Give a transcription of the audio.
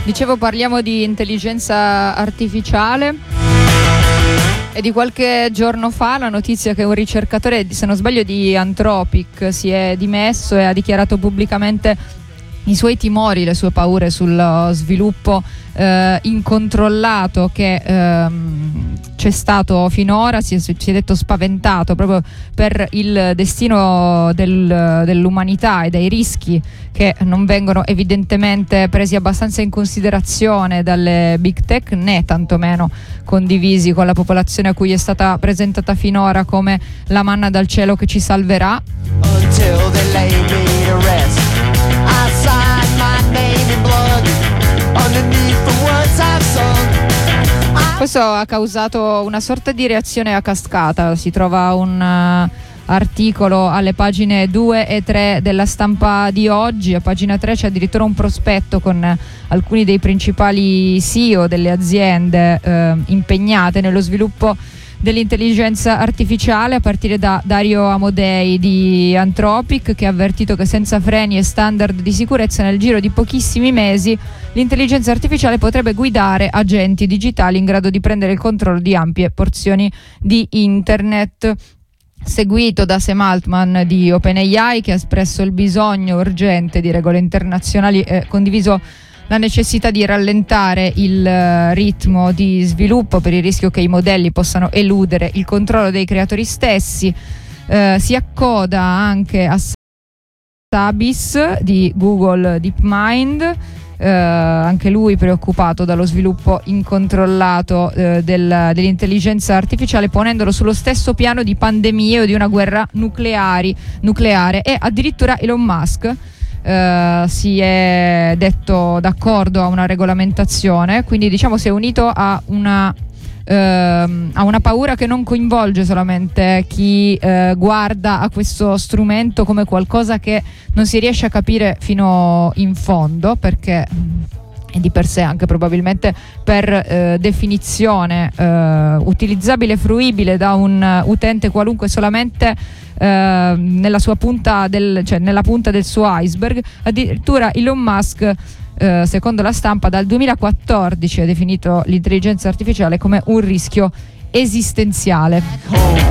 Dicevo, parliamo di intelligenza artificiale. E di qualche giorno fa la notizia che un ricercatore, se non sbaglio di Anthropic, si è dimesso e ha dichiarato pubblicamente i suoi timori, le sue paure sullo sviluppo incontrollato che c'è stato finora. Si è detto spaventato proprio per il destino dell'umanità e dei rischi che non vengono evidentemente presi abbastanza in considerazione dalle big tech, né tantomeno condivisi con la popolazione a cui è stata presentata finora come la manna dal cielo che ci salverà. Until they lay me to rest, I sign my name in blood underneath the words I've sung. Questo ha causato una sorta di reazione a cascata. Si trova un articolo alle pagine 2 e 3 della Stampa di oggi. A pagina 3 c'è addirittura un prospetto con alcuni dei principali CEO delle aziende impegnate nello sviluppo dell'intelligenza artificiale, a partire da Dario Amodei di Anthropic, che ha avvertito che senza freni e standard di sicurezza nel giro di pochissimi mesi l'intelligenza artificiale potrebbe guidare agenti digitali in grado di prendere il controllo di ampie porzioni di internet. Seguito da Sam Altman di OpenAI, che ha espresso il bisogno urgente di regole internazionali e condiviso la necessità di rallentare il ritmo di sviluppo per il rischio che i modelli possano eludere il controllo dei creatori stessi. Si accoda anche a Sabis di Google DeepMind, anche lui preoccupato dallo sviluppo incontrollato dell'intelligenza artificiale, ponendolo sullo stesso piano di pandemie o di una guerra nucleare. E addirittura Elon Musk si è detto d'accordo a una regolamentazione, quindi diciamo si è unito a una paura che non coinvolge solamente chi guarda a questo strumento come qualcosa che non si riesce a capire fino in fondo, perché è di per sé anche probabilmente per definizione utilizzabile e fruibile da un utente qualunque solamente nella sua punta nella punta del suo iceberg. Addirittura Elon Musk, secondo la Stampa, dal 2014 ha definito l'intelligenza artificiale come un rischio esistenziale.